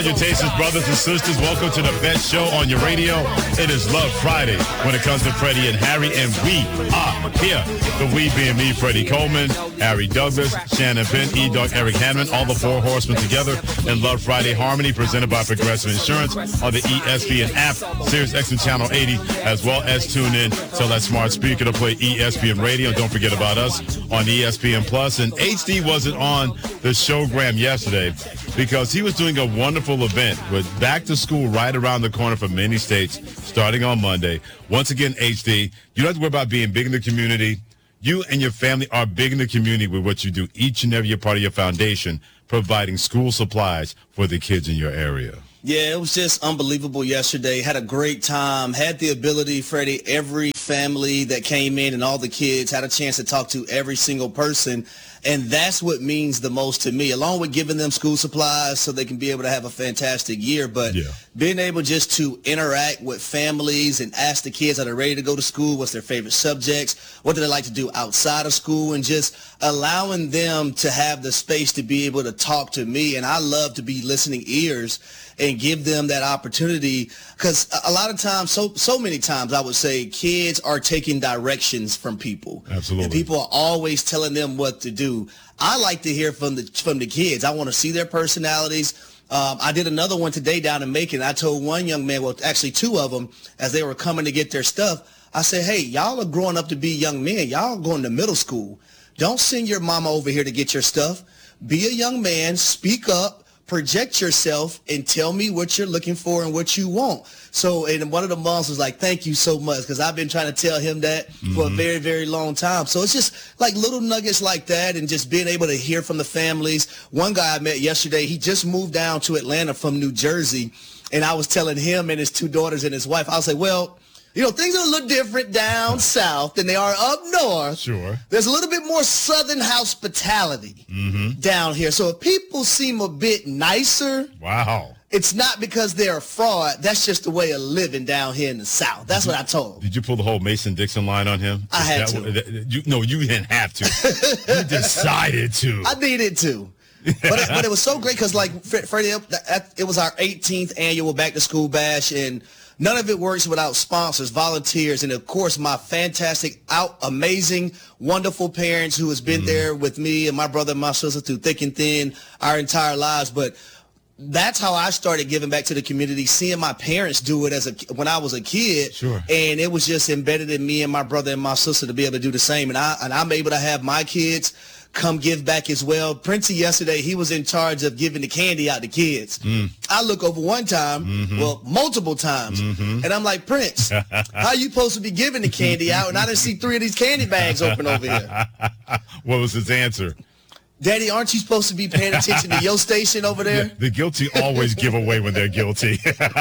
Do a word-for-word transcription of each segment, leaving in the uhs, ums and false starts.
Salutations, brothers and sisters. Welcome to the best show on your radio. It is Love Friday when it comes to Freddie and Harry, and we are here. The we being me, Freddie Coleman, Harry Douglas, Shannon Penn, E-Dog, Eric Hanman, all the four horsemen together in Love Friday Harmony, presented by Progressive Insurance on the E S P N app, Sirius X M Channel eighty, as well as tune in. Tell that smart speaker to play E S P N Radio. And don't forget about us on E S P N Plus. And H D wasn't on the showgram yesterday because he was doing a wonderful event with back to school right around the corner for many states starting on Monday. Once again, H D, you don't have to worry about being big in the community. You and your family are big in the community with what you do each and every year, part of your foundation, providing school supplies for the kids in your area. Yeah, it was just unbelievable yesterday. Had a great time. Had the ability, Freddie, every family that came in and all the kids had a chance to talk to every single person. And that's what means the most to me, along with giving them school supplies so they can be able to have a fantastic year. But yeah. being able just to interact with families and ask the kids that are ready to go to school, what's their favorite subjects, what do they like to do outside of school, and just allowing them to have the space to be able to talk to me. And I love to be listening ears and give them that opportunity, because a lot of times, so so many times, I would say kids are taking directions from people. Absolutely. And people are always telling them what to do. I like to hear from the from the kids. I want to see their personalities. Um, I did another one today down in Macon. I told one young man, well, actually two of them, as they were coming to get their stuff, I said, hey, y'all are growing up to be young men. Y'all are going to middle school. Don't send your mama over here to get your stuff. Be a young man. Speak up. Project yourself and tell me what you're looking for and what you want. So, and one of the moms was like, thank you so much, because I've been trying to tell him that mm-hmm. for a very, very long time. So it's just like little nuggets like that, and just being able to hear from the families. One guy I met yesterday, he just moved down to Atlanta from New Jersey, and I was telling him and his two daughters and his wife, I was like, well, you know, things are a little different down south than they are up north. Sure. There's a little bit more southern hospitality mm-hmm. down here. So if people seem a bit nicer, wow, it's not because they're a fraud. That's just the way of living down here in the south. That's did what I told him. Did you pull the whole Mason-Dixon line on him? I had that, to. That, you, no, you didn't have to. You decided to. I needed to. but, it, but it was so great because, like, Freddie, it was our eighteenth annual back-to-school bash, and none of it works without sponsors, volunteers, and, of course, my fantastic, out, amazing, wonderful parents who has been mm. there with me and my brother and my sister through thick and thin our entire lives. But that's how I started giving back to the community, seeing my parents do it as a when I was a kid. Sure. And it was just embedded in me and my brother and my sister to be able to do the same. And, I, and I'm able to have my kids come give back as well. Princey yesterday, he was in charge of giving the candy out to kids. Mm. I look over one time, mm-hmm. well, multiple times, mm-hmm. and I'm like, Prince, how you supposed to be giving the candy out? And I didn't see three of these candy bags open over here. What was his answer? Daddy, aren't you supposed to be paying attention to your station over there? Yeah, the guilty always give away when they're guilty.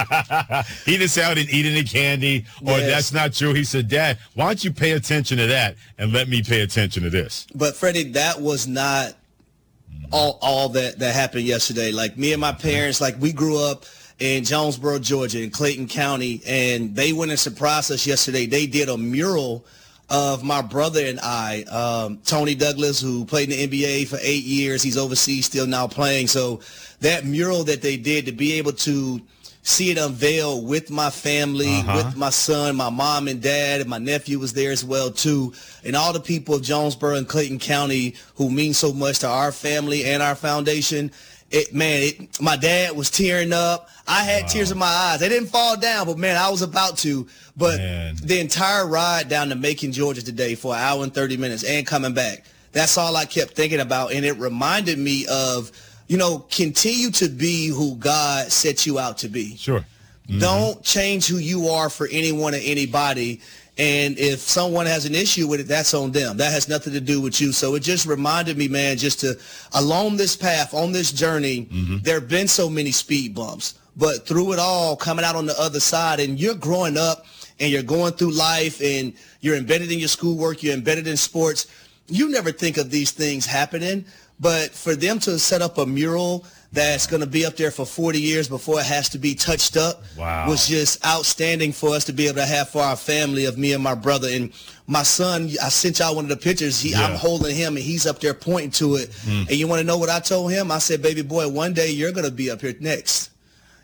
He didn't say I didn't eat any candy, or yes. that's not true. He said, Dad, why don't you pay attention to that and let me pay attention to this? But, Freddie, that was not all all that, that happened yesterday. Like, me and my parents, like, we grew up in Jonesboro, Georgia, in Clayton County, and they went and surprised us yesterday. They did a mural of my brother and I, um, Tony Douglas, who played in the N B A for eight years. He's overseas still now playing. So that mural that they did, to be able to see it unveiled with my family, uh-huh. with my son, my mom and dad, and my nephew was there as well, too, and all the people of Jonesboro and Clayton County who mean so much to our family and our foundation. It, man, it, my dad was tearing up. I had wow. tears in my eyes. They didn't fall down, but, man, I was about to. But man. The entire ride down to Macon, Georgia today for an hour and thirty minutes and coming back, that's all I kept thinking about. And it reminded me of, you know, continue to be who God set you out to be. Sure. Mm-hmm. Don't change who you are for anyone or anybody. And if someone has an issue with it, that's on them. That has nothing to do with you. So it just reminded me, man, just to, along this path, on this journey, mm-hmm. there have been so many speed bumps. But through it all, coming out on the other side, and you're growing up, and you're going through life, and you're embedded in your schoolwork, you're embedded in sports, you never think of these things happening. But for them to set up a mural that's going to be up there for forty years before it has to be touched up wow. was just outstanding for us to be able to have for our family, of me and my brother. And my son, I sent y'all one of the pictures. He, yeah. I'm holding him, and he's up there pointing to it. Mm. And you want to know what I told him? I said, baby boy, one day you're going to be up here next.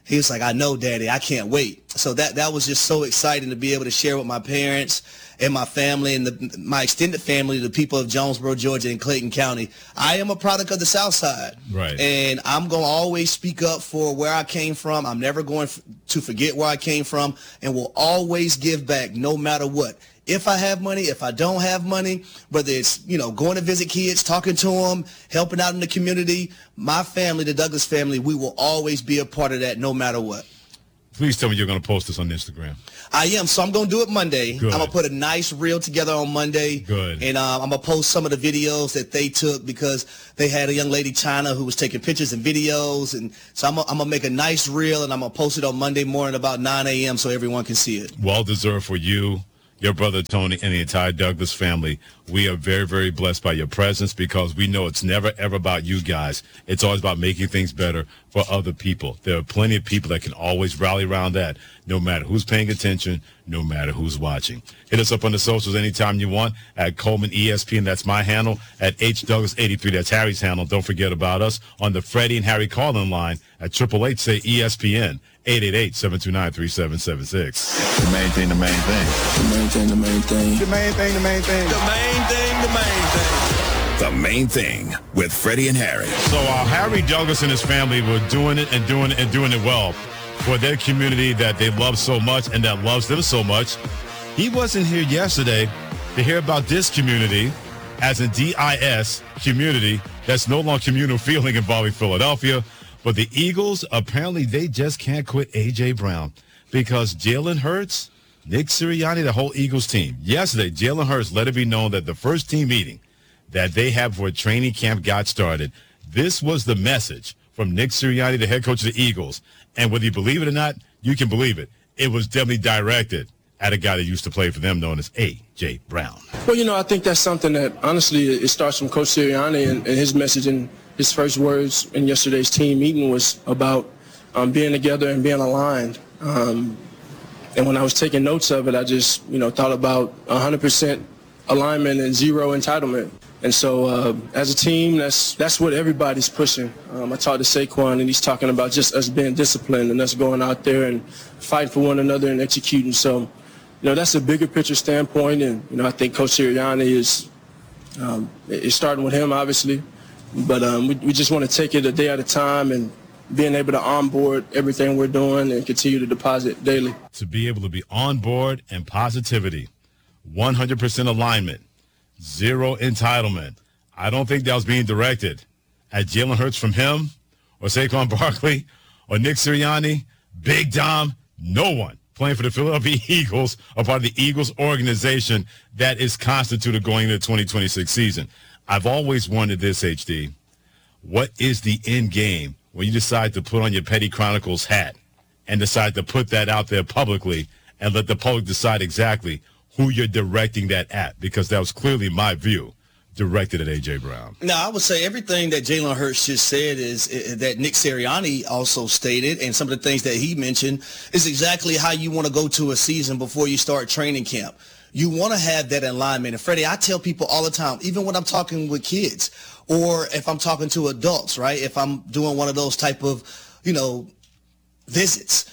He was like, I know, Daddy, I can't wait. So that, that was just so exciting to be able to share with my parents and my family and the, my extended family, the people of Jonesboro, Georgia, and Clayton County. I am a product of the South Side. Right. And I'm going to always speak up for where I came from. I'm never going f- to forget where I came from, and will always give back no matter what. If I have money, if I don't have money, whether it's, you know, going to visit kids, talking to them, helping out in the community, my family, the Douglas family, we will always be a part of that no matter what. Please tell me you're going to post this on Instagram. I am. So I'm going to do it Monday. Good. I'm going to put a nice reel together on Monday. Good. And uh, I'm going to post some of the videos that they took, because they had a young lady, China, who was taking pictures and videos. And so I'm going to make a nice reel, and I'm going to post it on Monday morning about nine a.m. so everyone can see it. Well deserved for you, your brother Tony, and the entire Douglas family. We are very, very blessed by your presence, because we know it's never, ever about you guys. It's always about making things better for other people. There are plenty of people that can always rally around that, no matter who's paying attention, no matter who's watching. Hit us up on the socials anytime you want at Coleman E S P N. That's my handle. At H Douglas eighty-three, that's Harry's handle. Don't forget about us on the Freddie and Harry call-in line at triple eight say E S P N, eight eight eight, seven two nine, three seven seven six. The main thing, the main thing. The main thing, the main thing. The main thing, the main thing. The main thing, the main thing. The Main Thing with Freddie and Harry. So uh, Harry Douglas and his family were doing it and doing it and doing it well for their community that they love so much and that loves them so much. He wasn't here yesterday to hear about this community, as in D I S community, that's no longer communal feeling involving Philadelphia. But the Eagles, apparently they just can't quit A J. Brown, because Jalen Hurts, Nick Sirianni, the whole Eagles team. Yesterday, Jalen Hurts let it be known that the first team meeting that they had before training camp got started, this was the message from Nick Sirianni, the head coach of the Eagles. And whether you believe it or not, you can believe it. It was definitely directed at a guy that used to play for them, known as A J. Brown. Well, you know, I think that's something that, honestly, it starts from Coach Sirianni, and, and his message in his first words in yesterday's team meeting was about um, being together and being aligned. Um, and when I was taking notes of it, I just, you know, thought about one hundred percent alignment and zero entitlement. And so uh, as a team, that's that's what everybody's pushing. Um, I talked to Saquon, and he's talking about just us being disciplined and us going out there and fighting for one another and executing. So, you know, that's a bigger picture standpoint. And, you know, I think Coach Sirianni is, um, is starting with him, obviously. But um, we, we just want to take it a day at a time, and being able to onboard everything we're doing and continue to deposit daily. To be able to be on board and positivity, one hundred percent alignment, zero entitlement. I don't think that was being directed at Jalen Hurts from him or Saquon Barkley or Nick Sirianni, Big Dom, no one playing for the Philadelphia Eagles or part of the Eagles organization that is constituted going into the twenty twenty-six season. I've always wondered this, H D. What is the end game when you decide to put on your Petty Chronicles hat and decide to put that out there publicly and let the public decide exactly who you're directing that at? Because that was clearly my view, directed at A J. Brown. Now, I would say everything that Jalen Hurts just said is, is that Nick Sirianni also stated, and some of the things that he mentioned is exactly how you want to go to a season before you start training camp. You want to have that alignment. And Freddie, I tell people all the time, even when I'm talking with kids or if I'm talking to adults, right, if I'm doing one of those type of, you know, visits,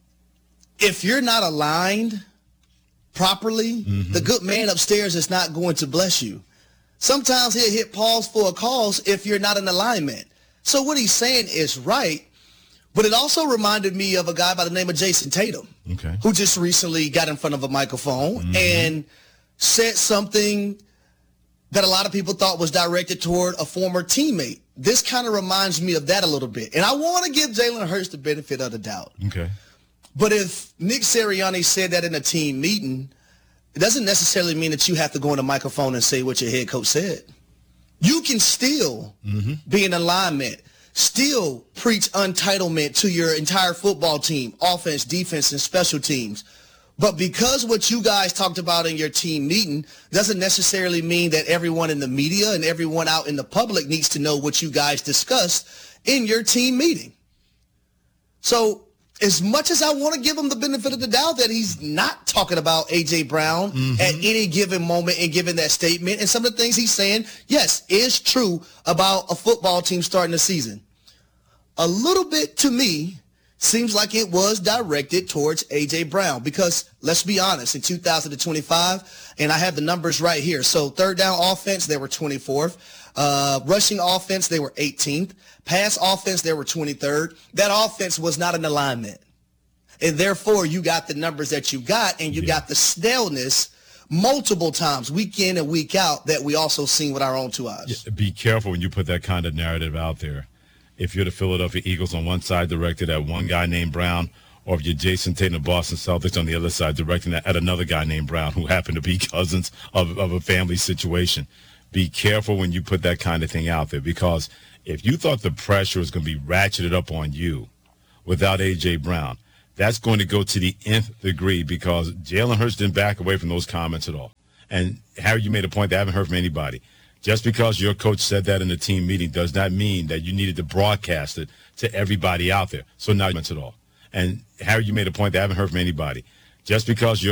if you're not aligned properly, mm-hmm. the good man upstairs is not going to bless you. Sometimes he'll hit pause for a cause if you're not in alignment. So what he's saying is right, but it also reminded me of a guy by the name of Jason Tatum, okay. who just recently got in front of a microphone mm-hmm. and said something that a lot of people thought was directed toward a former teammate. This kind of reminds me of that a little bit. And I want to give Jalen Hurts the benefit of the doubt. Okay. But if Nick Sirianni said that in a team meeting, it doesn't necessarily mean that you have to go on the microphone and say what your head coach said. You can still mm-hmm. be in alignment, still preach entitlement to your entire football team, offense, defense, and special teams. But because what you guys talked about in your team meeting doesn't necessarily mean that everyone in the media and everyone out in the public needs to know what you guys discussed in your team meeting. So as much as I want to give him the benefit of the doubt that he's not talking about A J. Brown mm-hmm. at any given moment and giving that statement, and some of the things he's saying, yes, is true about a football team starting the season. A little bit, to me, seems like it was directed towards A J. Brown because, let's be honest, in two thousand twenty-five, and I have the numbers right here. So third down offense, they were twenty-fourth. Uh, rushing offense, they were eighteenth. Pass offense, they were twenty-third. That offense was not an alignment. And therefore, you got the numbers that you got, and you yeah. got the staleness multiple times, week in and week out, that we also seen with our own two eyes. Yeah, be careful when you put that kind of narrative out there. If you're the Philadelphia Eagles on one side directed at one guy named Brown, or if you're Jason Tatum, the Boston Celtics on the other side directing at another guy named Brown who happened to be cousins of, of a family situation. Be careful when you put that kind of thing out there, because if you thought the pressure was going to be ratcheted up on you without A J. Brown, that's going to go to the nth degree, because Jalen Hurts didn't back away from those comments at all. And, Harry, you made a point that I haven't heard from anybody. Just because your coach said that in the team meeting does not mean that you needed to broadcast it to everybody out there. So now at all. And, Harry, you made a point that I haven't heard from anybody. Just because your